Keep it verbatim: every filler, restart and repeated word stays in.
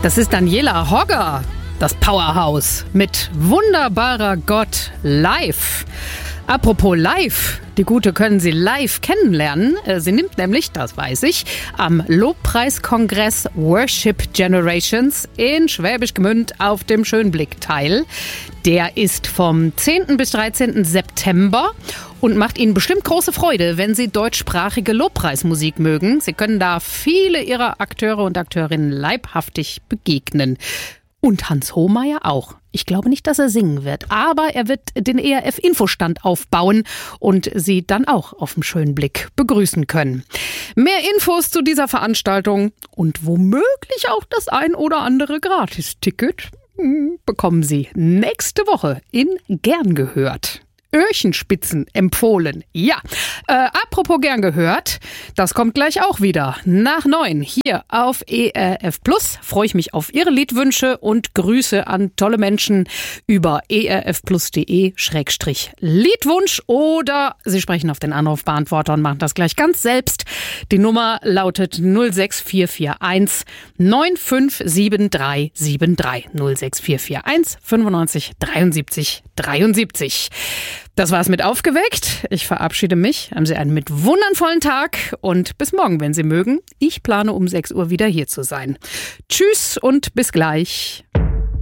Das ist Daniela Hogger, das Powerhouse mit Wunderbarer Gott live. Apropos live, die Gute können Sie live kennenlernen. Sie nimmt nämlich, das weiß ich, am Lobpreiskongress Worship Generations in Schwäbisch Gmünd auf dem Schönblick teil. Der ist vom zehnten bis dreizehnten September und macht Ihnen bestimmt große Freude, wenn Sie deutschsprachige Lobpreismusik mögen. Sie können da viele Ihrer Akteure und Akteurinnen leibhaftig begegnen. Und Hans Hohmeier auch. Ich glaube nicht, dass er singen wird, aber er wird den E R F-Infostand aufbauen und Sie dann auch auf dem Schönblick begrüßen können. Mehr Infos zu dieser Veranstaltung und womöglich auch das ein oder andere Gratisticket bekommen Sie nächste Woche in Gern gehört. Öhrchenspitzen empfohlen. Ja, äh, apropos gern gehört, das kommt gleich auch wieder. Nach neun hier auf E R F Plus freue ich mich auf Ihre Liedwünsche und Grüße an tolle Menschen über erfplus.de Schrägstrich Liedwunsch oder Sie sprechen auf den Anrufbeantworter und machen das gleich ganz selbst. Die Nummer lautet null sechs vier vier eins neun fünf sieben drei sieben drei null sechs vier vier eins fünfundneunzig dreiundsiebzig dreiundsiebzig. Das war's mit Aufgeweckt. Ich verabschiede mich. Haben Sie einen mit wundervollen Tag und bis morgen, wenn Sie mögen. Ich plane um sechs Uhr wieder hier zu sein. Tschüss und bis gleich.